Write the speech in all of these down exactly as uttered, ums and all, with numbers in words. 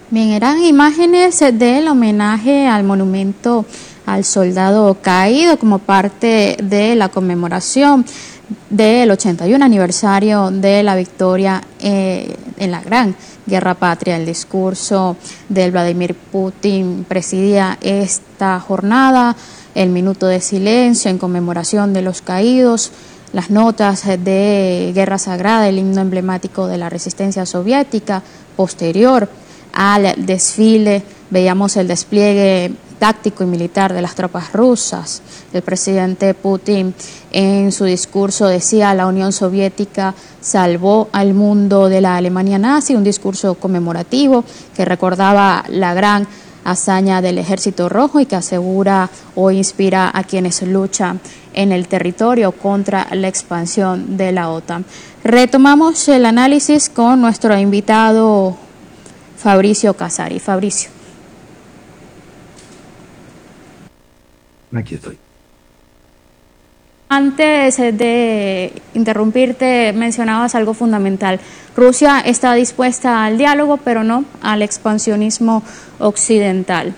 Bien, eran imágenes del homenaje al monumento al soldado caído como parte de la conmemoración del ochenta y uno aniversario de la victoria eh, en la Gran Guerra Patria. El discurso de Vladimir Putin presidía esta jornada, el minuto de silencio en conmemoración de los caídos, las notas de Guerra Sagrada, el himno emblemático de la resistencia soviética. Posterior al desfile veíamos el despliegue táctico y militar de las tropas rusas. El presidente Putin en su discurso decía: la Unión Soviética salvó al mundo de la Alemania nazi, un discurso conmemorativo que recordaba la gran hazaña del Ejército Rojo y que asegura o inspira a quienes luchan en el territorio contra la expansión de la OTAN. Retomamos el análisis con nuestro invitado Fabricio Casari. Fabricio. Aquí estoy. Antes de interrumpirte, mencionabas algo fundamental. Rusia está dispuesta al diálogo, pero no al expansionismo occidental.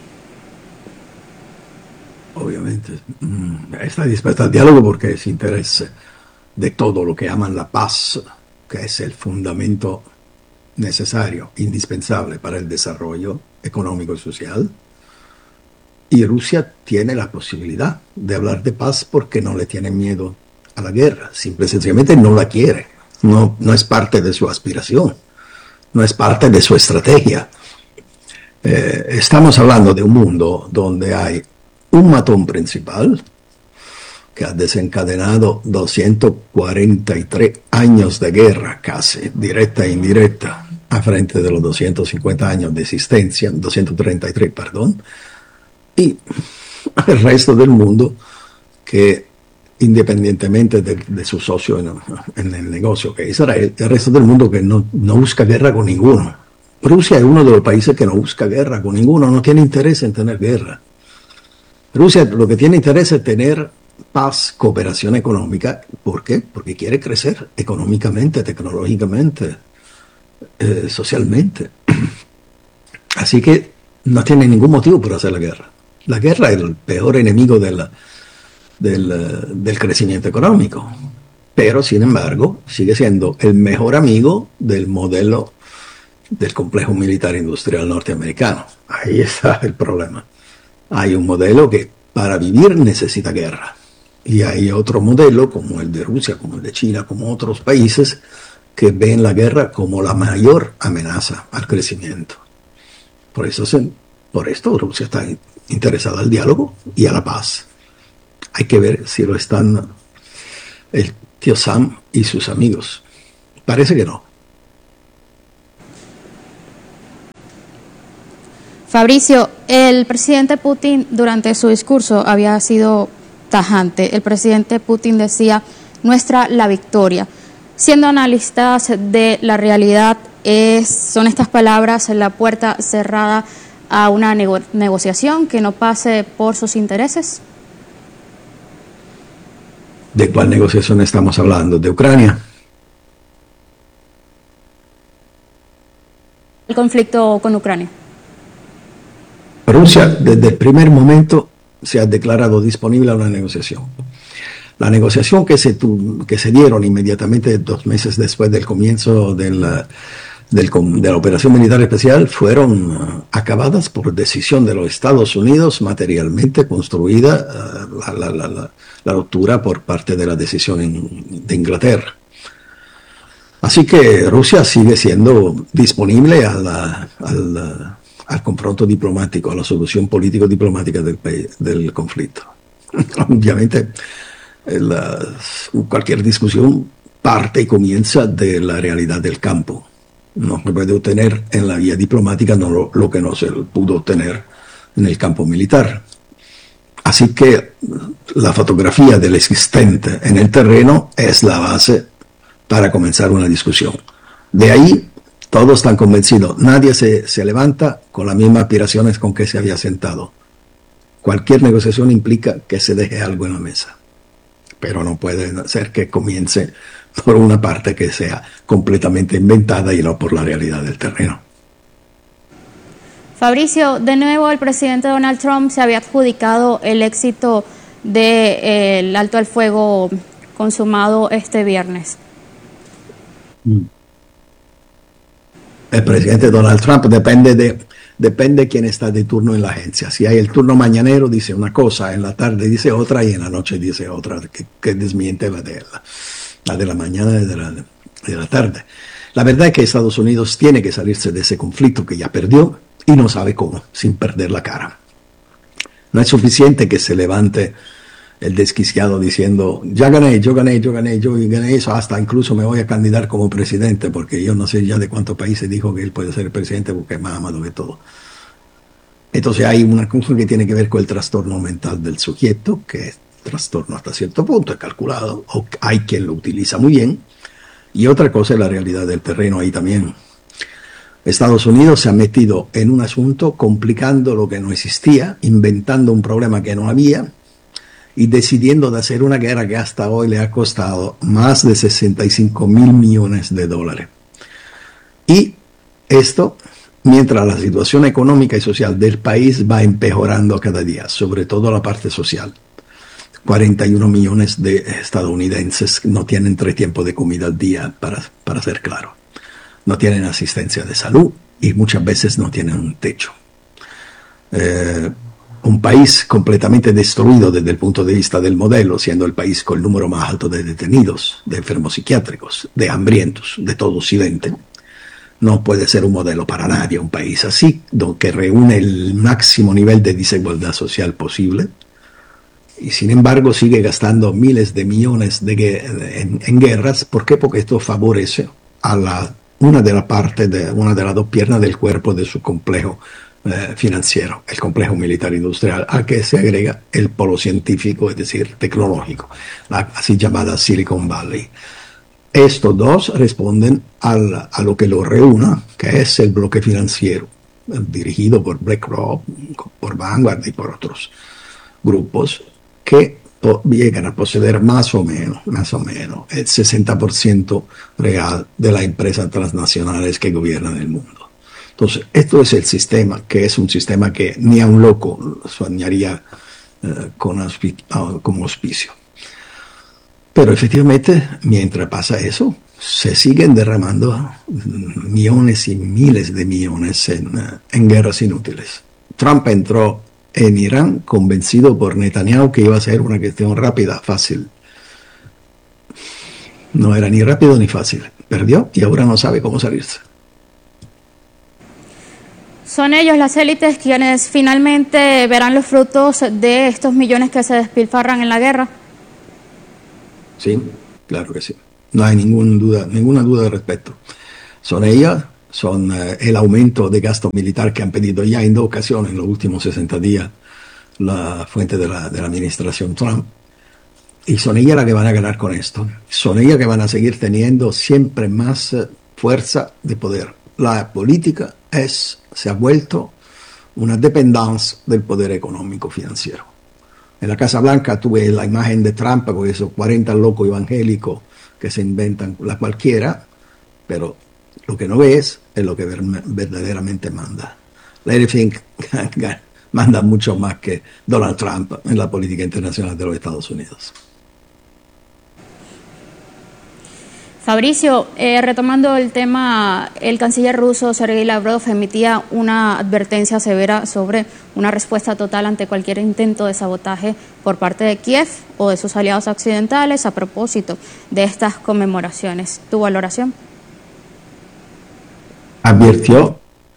Obviamente, está dispuesta al diálogo porque es interés de todo lo que llaman la paz, que es el fundamento necesario, indispensable para el desarrollo económico y social. Y Rusia tiene la posibilidad de hablar de paz porque no le tiene miedo a la guerra. Simple y sencillamente no la quiere. No, no es parte de su aspiración. No es parte de su estrategia. Eh, estamos hablando de un mundo donde hay un matón principal que ha desencadenado doscientos cuarenta y tres años de guerra, casi directa e indirecta, a frente de los doscientos cincuenta años de existencia, doscientos treinta y tres, perdón. Y el resto del mundo que, independientemente de, de su socio en, en el negocio que es Israel, el resto del mundo que no, no busca guerra con ninguno. Rusia es uno de los países que no busca guerra con ninguno, no tiene interés en tener guerra. Rusia lo que tiene interés es tener paz, cooperación económica. ¿Por qué? Porque quiere crecer económicamente, tecnológicamente, eh, socialmente. Así que no tiene ningún motivo por hacer la guerra. La guerra es el peor enemigo del, del, del crecimiento económico, pero sin embargo sigue siendo el mejor amigo del modelo del complejo militar industrial norteamericano. Ahí está el problema. Hay un modelo que para vivir necesita guerra, y hay otro modelo como el de Rusia, como el de China, como otros países que ven la guerra como la mayor amenaza al crecimiento. Por eso se, por esto Rusia está interesada al diálogo y a la paz. Hay que ver si lo están el tío Sam y sus amigos. Parece que no. Fabricio, el presidente Putin durante su discurso había sido tajante. El presidente Putin decía: nuestra la victoria. Siendo analistas de la realidad, es, son estas palabras la puerta cerrada a una nego- negociación que no pase por sus intereses. ¿De cuál negociación estamos hablando? ¿De Ucrania? El conflicto con Ucrania. Rusia desde el primer momento se ha declarado disponible a una negociación. La negociación que se, tu, que se dieron inmediatamente dos meses después del comienzo del, del, de la operación militar especial fueron uh, acabadas por decisión de los Estados Unidos, materialmente construida uh, la, la, la, la, la ruptura por parte de la decisión en, de Inglaterra. Así que Rusia sigue siendo disponible a la, al, al confronto diplomático, a la solución político-diplomática del, del conflicto. Obviamente, la, cualquier discusión parte y comienza de la realidad del campo. No se puede obtener en la vía diplomática no lo, lo que no se pudo obtener en el campo militar. Así que la fotografía del existente en el terreno es la base para comenzar una discusión. De ahí todos están convencidos, nadie se, se levanta con las mismas aspiraciones con que se había sentado. Cualquier negociación implica que se deje algo en la mesa, pero no puede ser que comience por una parte que sea completamente inventada y no por la realidad del terreno. Fabricio, de nuevo el presidente Donald Trump se había adjudicado el éxito del alto al fuego consumado este viernes. El presidente Donald Trump depende de, depende de quién está de turno en la agencia. Si hay el turno mañanero, dice una cosa, en la tarde dice otra y en la noche dice otra, que, que desmiente la de la, la de la mañana y de la, de la tarde. La verdad es que Estados Unidos tiene que salirse de ese conflicto que ya perdió y no sabe cómo, sin perder la cara. No es suficiente que se levante el desquiciado diciendo, ya gané, yo gané, yo gané, yo gané eso, hasta incluso me voy a candidatar como presidente, porque yo no sé ya de cuántos países dijo que él puede ser el presidente, porque es más amado que todo. Entonces hay una cosa que tiene que ver con el trastorno mental del sujeto, que es trastorno hasta cierto punto, es calculado, o hay quien lo utiliza muy bien, y otra cosa es la realidad del terreno ahí también. Estados Unidos se ha metido en un asunto complicando lo que no existía, inventando un problema que no había y decidiendo de hacer una guerra que hasta hoy le ha costado más de sesenta y cinco mil millones de dólares. Y esto mientras la situación económica y social del país va empeorando cada día, sobre todo la parte social. cuarenta y uno millones de estadounidenses no tienen tres tiempos de comida al día, para, para ser claro. No tienen asistencia de salud y muchas veces no tienen un techo. Eh, un país completamente destruido desde el punto de vista del modelo, siendo el país con el número más alto de detenidos, de enfermos psiquiátricos, de hambrientos, de todo Occidente. No puede ser un modelo para nadie un país así, que reúne el máximo nivel de desigualdad social posible. Y sin embargo sigue gastando miles de millones de, en, en guerras. ¿Por qué? Porque esto favorece a la, una de las partes, de, una de las dos piernas del cuerpo de su complejo eh, financiero, el complejo militar industrial, a que se agrega el polo científico, es decir, tecnológico, la así llamada Silicon Valley. Estos dos responden al, a lo que lo reúna, que es el bloque financiero, eh, dirigido por BlackRock, por Vanguard y por otros grupos, que llegan a poseer más o menos, más o menos el sesenta por ciento real de las empresas transnacionales que gobiernan el mundo. Entonces, esto es el sistema, que es un sistema que ni a un loco soñaría eh, con auspi como auspicio. Pero efectivamente, mientras pasa eso, se siguen derramando millones y miles de millones en, en guerras inútiles. Trump entró en Irán convencido por Netanyahu que iba a ser una cuestión rápida, fácil. No era ni rápido ni fácil. Perdió y ahora no sabe cómo salirse. ¿Son ellos, las élites, quienes finalmente verán los frutos de estos millones que se despilfarran en la guerra? Sí, claro que sí. No hay ninguna duda, ninguna duda al respecto. Son ellas. Son eh, el aumento de gasto militar que han pedido ya en dos ocasiones en los últimos sesenta días la fuente de la, de la administración Trump. Y son ellas las que van a ganar con esto. Son ellas que van a seguir teniendo siempre más eh, fuerza de poder. La política es, se ha vuelto una dependencia del poder económico financiero. En la Casa Blanca tuve la imagen de Trump con esos cuarenta locos evangélicos que se inventan la cualquiera, pero lo que no ves es lo que verdaderamente manda. Larry Fink manda mucho más que Donald Trump en la política internacional de los Estados Unidos. Fabricio, eh, retomando el tema, el canciller ruso Sergei Lavrov emitía una advertencia severa sobre una respuesta total ante cualquier intento de sabotaje por parte de Kiev o de sus aliados occidentales a propósito de estas conmemoraciones. ¿Tu valoración? Advirtió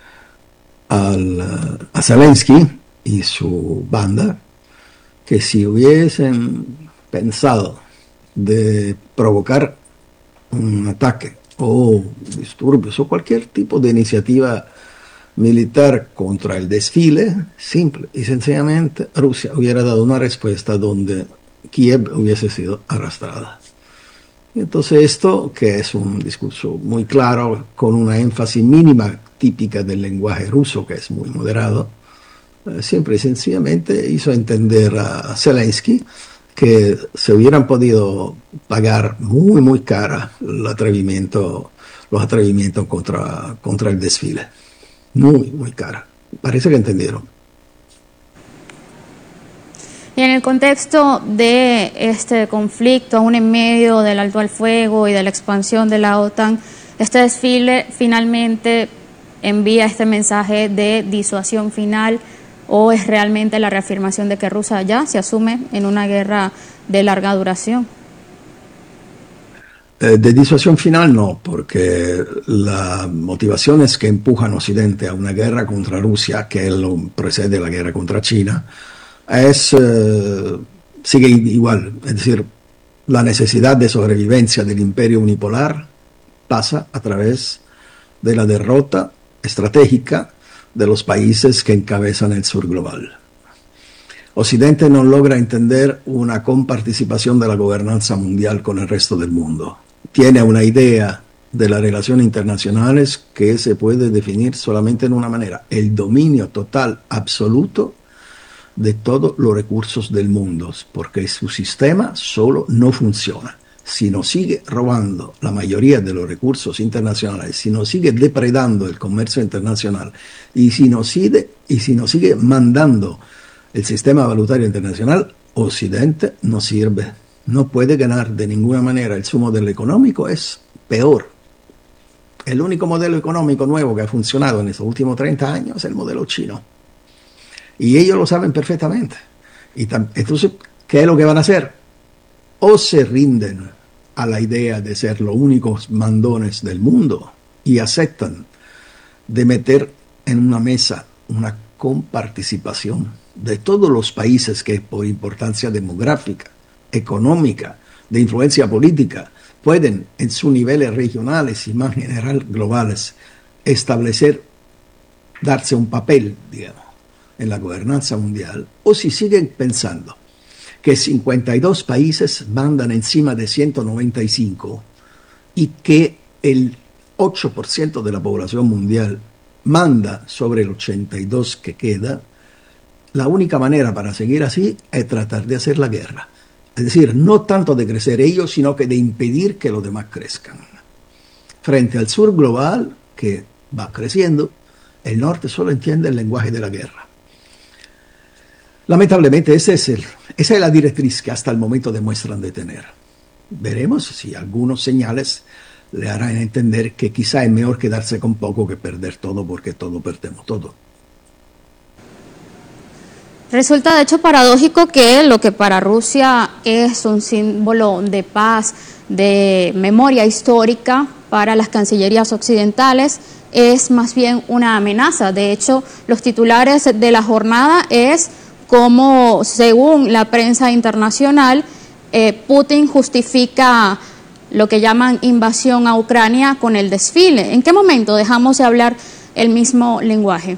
al, a Zelensky y su banda que si hubiesen pensado de provocar un ataque o disturbios o cualquier tipo de iniciativa militar contra el desfile, simple y sencillamente Rusia hubiera dado una respuesta donde Kiev hubiese sido arrastrada. Entonces esto, que es un discurso muy claro, con una énfasis mínima típica del lenguaje ruso, que es muy moderado, eh, siempre y sencillamente hizo entender a Zelensky que se hubieran podido pagar muy, muy cara el atrevimiento, los atrevimientos contra, contra el desfile. Muy, muy cara. Parece que entendieron. Y en el contexto de este conflicto, aún en medio del alto al fuego y de la expansión de la OTAN, este desfile finalmente envía este mensaje de disuasión final, ¿o es realmente la reafirmación de que Rusia ya se asume en una guerra de larga duración? Eh, de disuasión final no, porque las motivaciones que empujan a Occidente a una guerra contra Rusia, que lo precede la guerra contra China, es, eh, sigue igual. Es decir, la necesidad de sobrevivencia del imperio unipolar pasa a través de la derrota estratégica de los países que encabezan el sur global. Occidente no logra entender una comparticipación de la gobernanza mundial con el resto del mundo. Tiene una idea de las relaciones internacionales que se puede definir solamente en una manera: el dominio total, absoluto de todos los recursos del mundo, porque su sistema solo no funciona. Si no sigue robando la mayoría de los recursos internacionales, si no sigue depredando el comercio internacional y si no sigue, y si no sigue mandando el sistema valutario internacional, Occidente no sirve, no puede ganar de ninguna manera. El su modelo económico es peor. El único modelo económico nuevo que ha funcionado en estos últimos treinta años es el modelo chino. Y ellos lo saben perfectamente. Y entonces, ¿qué es lo que van a hacer? O se rinden a la idea de ser los únicos mandones del mundo y aceptan de meter en una mesa una comparticipación de todos los países que por importancia demográfica, económica, de influencia política, pueden en sus niveles regionales y más general globales establecer, darse un papel, digamos, en la gobernanza mundial, o si siguen pensando que cincuenta y dos países mandan encima de ciento noventa y cinco y que el ocho por ciento de la población mundial manda sobre el ochenta y dos que queda. La única manera para seguir así es tratar de hacer la guerra. Es decir, no tanto de crecer ellos, sino que de impedir que los demás crezcan. Frente al sur global, que va creciendo, el norte solo entiende el lenguaje de la guerra. Lamentablemente, ese es el, esa es la directriz que hasta el momento demuestran de tener. Veremos si algunos señales le harán entender que quizá es mejor quedarse con poco que perder todo, porque todo perdemos todo. Resulta de hecho paradójico que lo que para Rusia es un símbolo de paz, de memoria histórica, para las cancillerías occidentales es más bien una amenaza. De hecho, los titulares de la jornada es como, según la prensa internacional, eh, Putin justifica lo que llaman invasión a Ucrania con el desfile. ¿En qué momento dejamos de hablar el mismo lenguaje?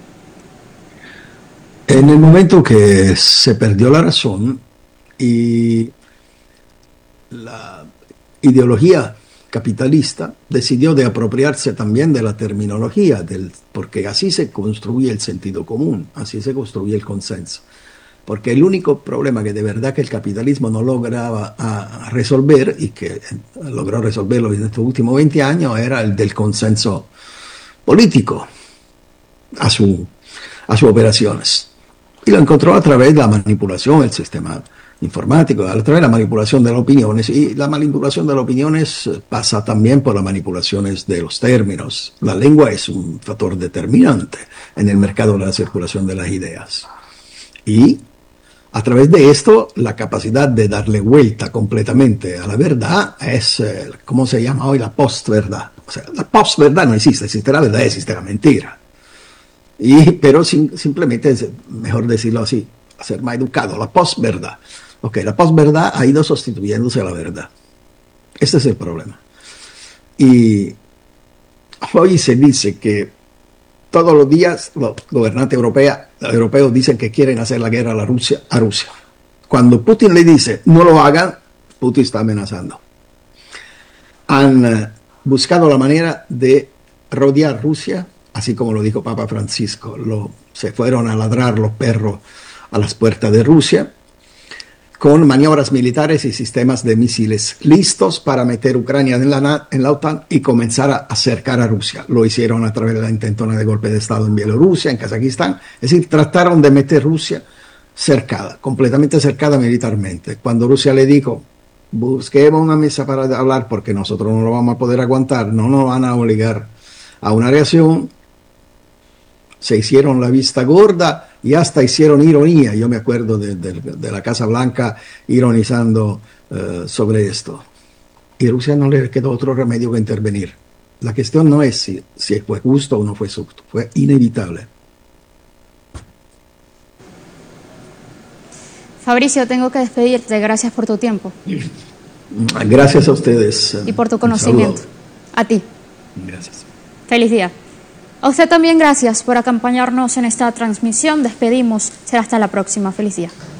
En el momento que se perdió la razón y la ideología capitalista decidió de apropiarse también de la terminología, del, porque así se construye el sentido común, así se construye el consenso. Porque el único problema que de verdad que el capitalismo no lograba a resolver, y que logró resolverlo en estos últimos veinte años, era el del consenso político a, su, a sus operaciones. Y lo encontró a través de la manipulación del sistema informático, a través de la manipulación de las opiniones. Y la manipulación de las opiniones pasa también por las manipulaciones de los términos. La lengua es un factor determinante en el mercado de la circulación de las ideas. Y a través de esto, la capacidad de darle vuelta completamente a la verdad es, eh, ¿cómo se llama hoy? La postverdad. O sea, la postverdad no existe, existe la verdad, existe la mentira. Y, pero sin, simplemente es mejor decirlo así, ser más educado, la posverdad. Ok, la posverdad ha ido sustituyéndose a la verdad. Este es el problema. Y hoy se dice que todos los días los gobernantes europeos, europeos dicen que quieren hacer la guerra a, la Rusia, a Rusia. Cuando Putin le dice no lo hagan, Putin está amenazando. Han uh, buscado la manera de rodear Rusia, así como lo dijo Papa Francisco. Lo, se fueron a ladrar los perros a las puertas de Rusia, con maniobras militares y sistemas de misiles listos para meter Ucrania en la, en la OTAN y comenzar a acercar a Rusia. Lo hicieron a través de la intentona de golpe de Estado en Bielorrusia, en Kazajistán. Es decir, trataron de meter Rusia cercada, completamente cercada militarmente. Cuando Rusia le dijo, busquemos una mesa para hablar porque nosotros no lo vamos a poder aguantar, no nos van a obligar a una reacción, se hicieron la vista gorda y hasta hicieron ironía. Yo me acuerdo de, de, de la Casa Blanca ironizando uh, sobre esto. Y a Rusia no le quedó otro remedio que intervenir. La cuestión no es si, si fue justo o no fue justo, fue inevitable. Fabricio, tengo que despedirte. Gracias por tu tiempo. Gracias a ustedes. Y por tu conocimiento. A ti. Gracias. Feliz día. A usted también gracias por acompañarnos en esta transmisión. Despedimos. Será hasta la próxima. Feliz día.